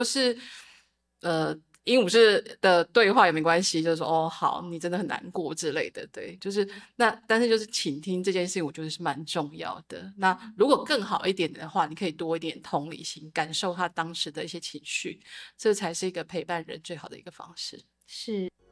是鹦鹉式的对话也没关系，就是说哦好，你真的很难过之类的，对，就是那但是就是倾听这件事情，我觉得是蛮重要的。那如果更好一点的话，你可以多一点同理心，感受他当时的一些情绪，这才是一个陪伴人最好的一个方式。 是。